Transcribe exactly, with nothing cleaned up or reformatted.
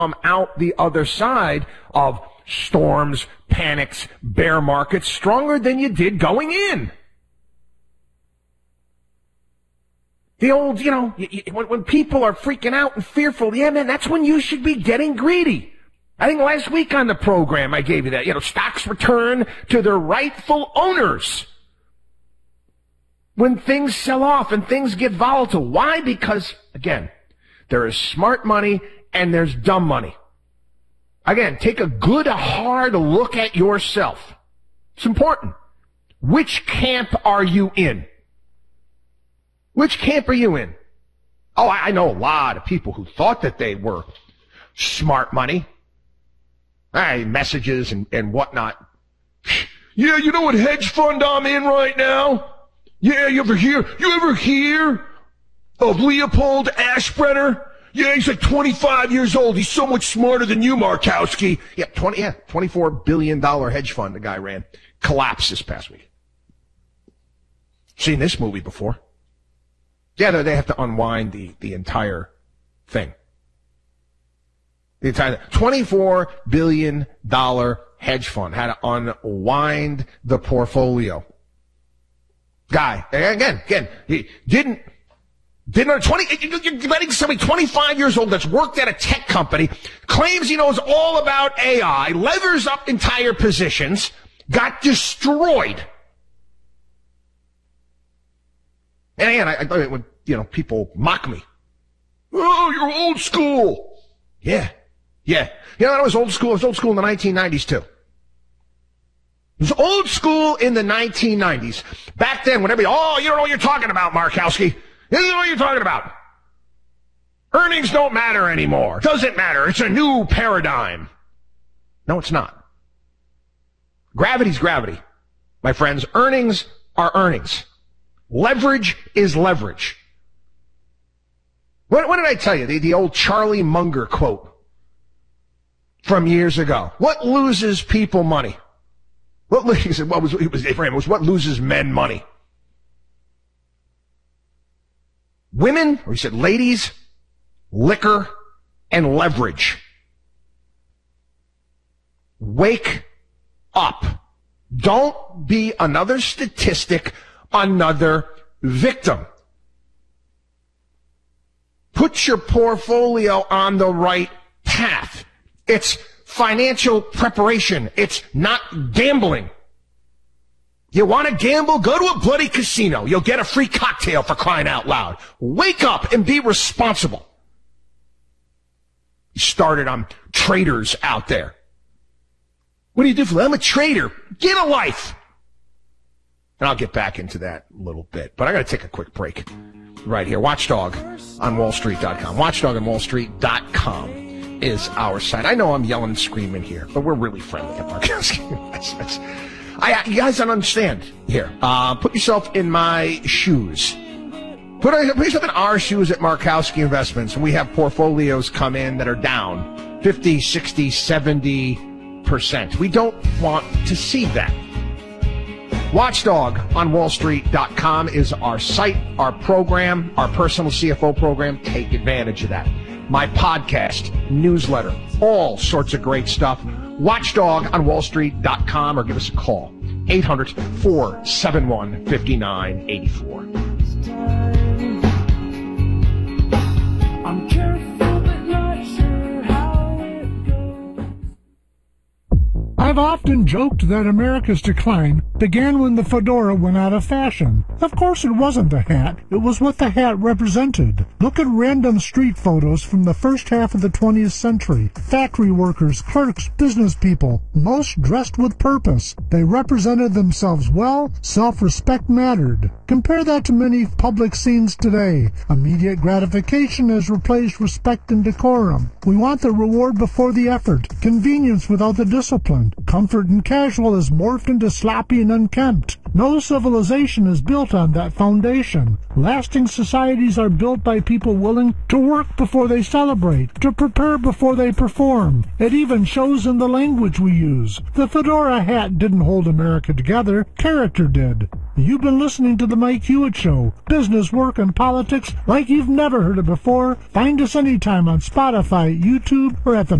come out the other side of storms, panics, bear markets stronger than you did going in. The old, you know, when, when people are freaking out and fearful, yeah, man, that's when you should be getting greedy. I think last week on the program I gave you that. You know, stocks return to their rightful owners when things sell off and things get volatile. Why? Because, again, there is smart money and there's dumb money. Again, take a good, hard look at yourself. It's important. Which camp are you in? Which camp are you in? Oh, I know a lot of people who thought that they were smart money. Hey, messages and, and whatnot. Yeah, you know what hedge fund I'm in right now? Yeah, you ever hear, you ever hear of Leopold Aschbrenner? Yeah, he's like twenty-five years old. He's so much smarter than you, Markowski. Yeah, twenty, yeah, twenty-four billion dollars hedge fund the guy ran. Collapsed this past week. Seen this movie before. Yeah, they have to unwind the, the entire thing. The entire twenty-four billion dollars hedge fund had to unwind the portfolio. Guy, again, again, he didn't, didn't, twenty, you're letting somebody twenty-five years old that's worked at a tech company, claims he knows all about A I, levers up entire positions, got destroyed. And again, I, I, when, you know, people mock me. Oh, you're old school. Yeah. Yeah. You know, I was old school. I was old school in the nineteen nineties, too. It was old school in the nineteen nineties. Back then, when everybody, oh, you don't know what you're talking about, Markowski. You don't know what you're talking about. Earnings don't matter anymore. Doesn't matter. It's a new paradigm. No, it's not. Gravity's gravity. My friends, earnings are earnings. Leverage is leverage. What, what did I tell you? The, the old Charlie Munger quote from years ago. What loses people money? What, he said, what was, it was, it was what loses men money? Women, or he said ladies, liquor, and leverage. Wake up. Don't be another statistic, another victim. Put your portfolio on the right path. It's financial preparation. It's not gambling. You want to gamble? Go to a bloody casino. You'll get a free cocktail, for crying out loud. Wake up and be responsible. You started on traders out there. What do you do for that? I'm a trader. Get a life. And I'll get back into that a little bit. But I got to take a quick break right here. Watchdog on wall street dot com. watchdog on wall street dot com is our site. I know I'm yelling and screaming here, but we're really friendly at Markowski. that's, that's, I, you guys don't understand here. Uh, put yourself in my shoes. Put, put yourself in our shoes at Markowski Investments, and we have portfolios come in that are down fifty, sixty, seventy percent. We don't want to see that. Watchdog on wall street dot com is our site, our program, our personal C F O program. Take advantage of that. My podcast, newsletter, all sorts of great stuff. Watchdog on wall street dot com, or give us a call. eight hundred, four seven one, five nine eight four. I'm careful but not sure how it goes. I've often joked that America's decline began when the fedora went out of fashion. Of course it wasn't the hat, it was what the hat represented. Look at random street photos from the first half of the twentieth century. Factory workers, clerks, business people, most dressed with purpose. They represented themselves well, self-respect mattered. Compare that to many public scenes today. Immediate gratification has replaced respect and decorum. We want the reward before the effort, convenience without the discipline. Comfort and casual is morphed into sloppy and unkempt. No civilization is built on that foundation. Lasting societies are built by people willing to work before they celebrate, to prepare before they perform. It even shows in the language we use. The fedora hat didn't hold America together. Character did. You've been listening to The Mike Hewitt Show. Business, work, and politics like you've never heard it before. Find us anytime on Spotify, YouTube, or at the